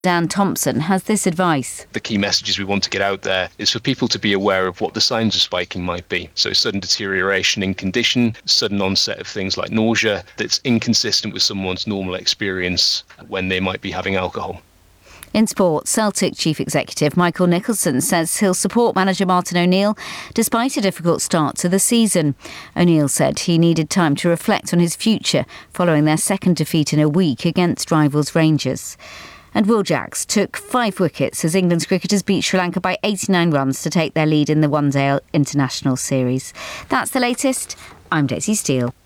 Dan Thompson has this advice. The key messages we want to get out there is for people to be aware of what the signs of spiking might be. So sudden deterioration in condition, sudden onset of things like nausea that's inconsistent with someone's normal experience when they might be having alcohol. In sport, Celtic Chief Executive Michael Nicholson says he'll support manager Martin O'Neill despite a difficult start to the season. O'Neill said he needed time to reflect on his future following their second defeat in a week against rivals Rangers. And Will Jacks took 5 wickets as England's cricketers beat Sri Lanka by 89 runs to take their lead in the one-day international series. That's the latest. I'm Daisy Steele.